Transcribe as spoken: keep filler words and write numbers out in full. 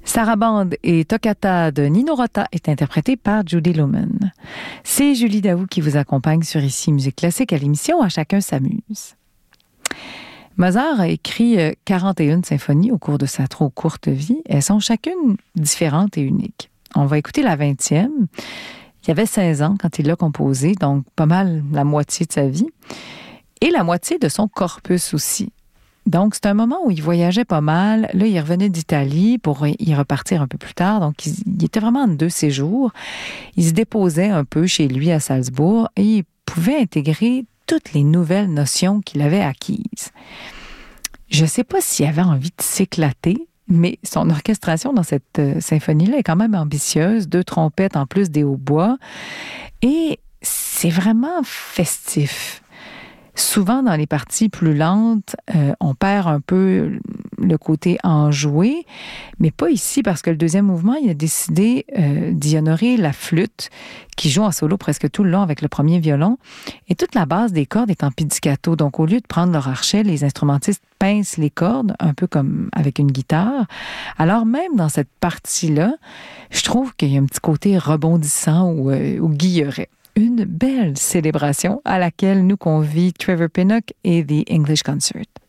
Sarabande et Toccata de Nino Rota est interprétée par Judy Lumen. C'est Julie Daou qui vous accompagne sur Ici Musique Classique à l'émission À chacun s'amuse. Mozart a écrit quarante et une symphonies au cours de sa trop courte vie. Elles sont chacune différentes et uniques. On va écouter la vingtième. Il avait seize ans quand il l'a composée, donc pas mal la moitié de sa vie. Et la moitié de son corpus aussi. Donc, c'est un moment où il voyageait pas mal. Là, il revenait d'Italie pour y repartir un peu plus tard. Donc, il, il était vraiment en deux séjours. Il se déposait un peu chez lui à Salzbourg et il pouvait intégrer toutes les nouvelles notions qu'il avait acquises. Je ne sais pas s'il avait envie de s'éclater, mais son orchestration dans cette euh, symphonie-là est quand même ambitieuse. Deux trompettes en plus des hautbois. Et c'est vraiment festif. Souvent, dans les parties plus lentes, euh, on perd un peu le côté enjoué, mais pas ici, parce que le deuxième mouvement, il a décidé euh, d'y honorer la flûte, qui joue en solo presque tout le long avec le premier violon, et toute la base des cordes est en pizzicato. Donc, au lieu de prendre leur archet, les instrumentistes pincent les cordes, un peu comme avec une guitare. Alors, même dans cette partie-là, je trouve qu'il y a un petit côté rebondissant ou, euh, ou guilleret. Une belle célébration à laquelle nous convie Trevor Pinnock et The English Concert.